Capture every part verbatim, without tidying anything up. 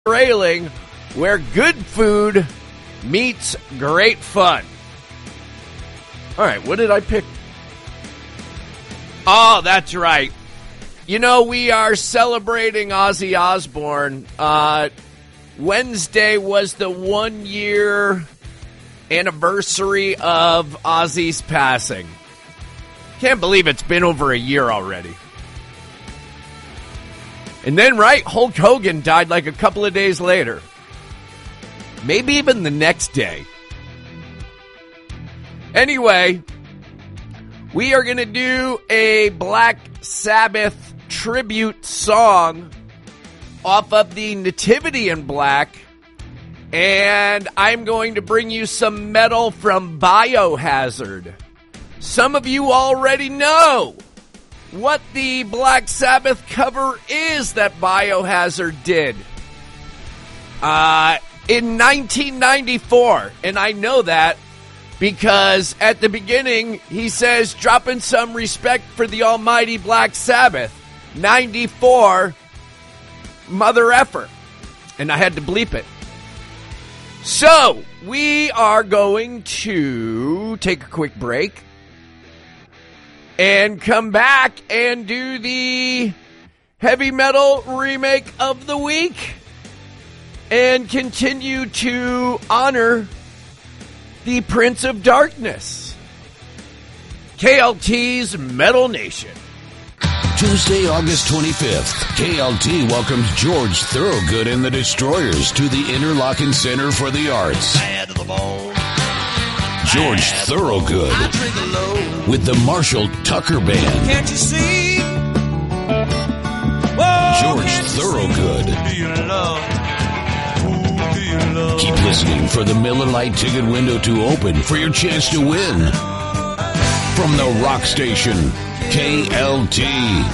Railing, where good food meets great fun. All right, what did I pick? Oh, that's right. You know, we are celebrating Ozzy Osbourne. Uh, Wednesday was the one-year anniversary of Ozzy's passing. Can't believe it's been over a year already. And then, right, Hulk Hogan died like a couple of days later. Maybe even the next day. Anyway, we are going to do a Black Sabbath tribute song off of the Nativity in Black. And I'm going to bring you some metal from Biohazard. Some of you already know what the Black Sabbath cover is that Biohazard did. Uh, in nineteen ninety-four, and I know that because at the beginning he says, dropping some respect for the almighty Black Sabbath. ninety-four, mother effer. And I had to bleep it. So, we are going to take a quick break and come back and do the heavy metal remake of the week and continue to honor the Prince of Darkness. K L T's Metal Nation. Tuesday, August twenty-fifth, K L T welcomes George Thorogood and the Destroyers to the Interlochen Center for the Arts. George Thorogood with the Marshall Tucker Band. Can't you see? George Thorogood. Keep listening for the Miller Lite ticket window to open for your chance to win. From the rock station, K L T.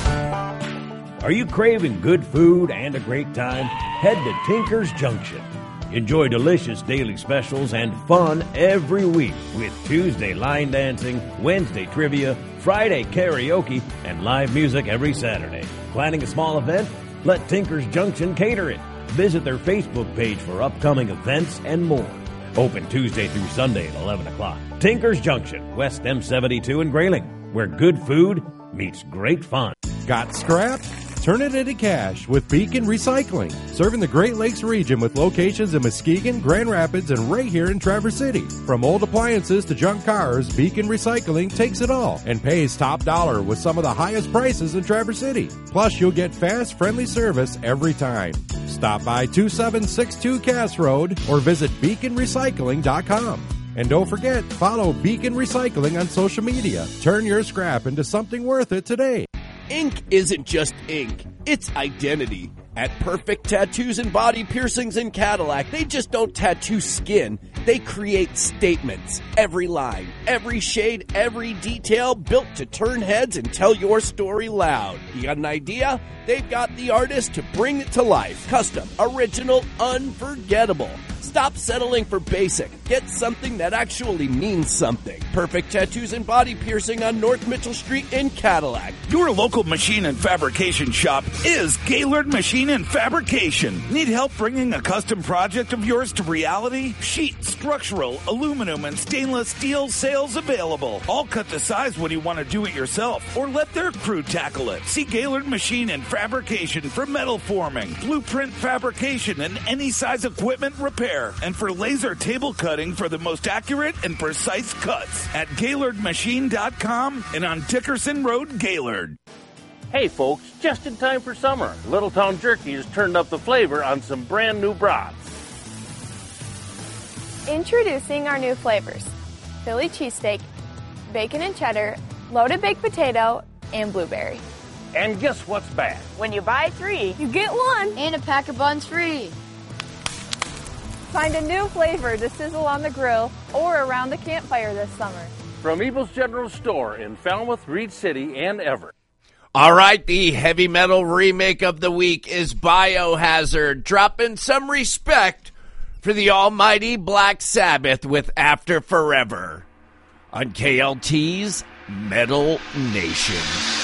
Are you craving good food and a great time? Head to Tinker's Junction. Enjoy delicious daily specials and fun every week with Tuesday line dancing, Wednesday trivia, Friday karaoke, and live music every Saturday. Planning a small event? Let Tinker's Junction cater it. Visit their Facebook page for upcoming events and more. Open Tuesday through Sunday at eleven o'clock. Tinker's Junction, West M seventy-two in Grayling, where good food meets great fun. Got scrap? Turn it into cash with Beacon Recycling, serving the Great Lakes region with locations in Muskegon, Grand Rapids, and right here in Traverse City. From old appliances to junk cars, Beacon Recycling takes it all and pays top dollar with some of the highest prices in Traverse City. Plus, you'll get fast, friendly service every time. Stop by two seven six two Cass Road or visit beacon recycling dot com. And don't forget, follow Beacon Recycling on social media. Turn your scrap into something worth it today. Ink isn't just ink, it's identity. At Perfect Tattoos and Body Piercings in Cadillac, they just don't tattoo skin, they create statements. Every line, every shade, every detail built to turn heads and tell your story loud. You got an idea? They've got the artist to bring it to life. Custom, original, unforgettable. Stop settling for basic. Get something that actually means something. Perfect Tattoos and Body Piercing on North Mitchell Street in Cadillac. Your local machine and fabrication shop is Gaylord Machine and Fabrication. Need help bringing a custom project of yours to reality? Sheet, structural, aluminum, and stainless steel sales available. All cut to size when you want to do it yourself or let their crew tackle it. See Gaylord Machine and Fabrication for metal forming, blueprint fabrication, and any size equipment repair. And for laser table cutting for the most accurate and precise cuts at Gaylord Machine dot com and on Dickerson Road, Gaylord. Hey folks, just in time for summer, Littletown Jerky has turned up the flavor on some brand new brats. Introducing our new flavors: Philly cheesesteak, bacon and cheddar, loaded baked potato, and blueberry. And guess what's back? When you buy three, you get one. And a pack of buns free. Find a new flavor to sizzle on the grill or around the campfire this summer. From Evil's General Store in Falmouth, Reed City, and Everett. All right, the heavy metal remake of the week is Biohazard, dropping some respect for the almighty Black Sabbath with After Forever on K L T's Metal Nation.